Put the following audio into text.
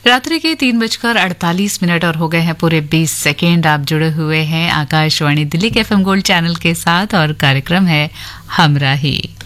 रात्रि के 3:48 और हो गए हैं पूरे 20 सेकेंड। आप जुड़े हुए हैं आकाशवाणी दिल्ली के FM गोल्ड चैनल के साथ और कार्यक्रम है हमराही।